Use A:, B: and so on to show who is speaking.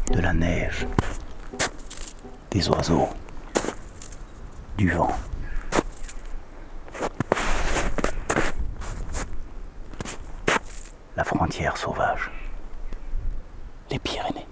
A: de la neige, des oiseaux, du vent. La frontière sauvage, les Pyrénées.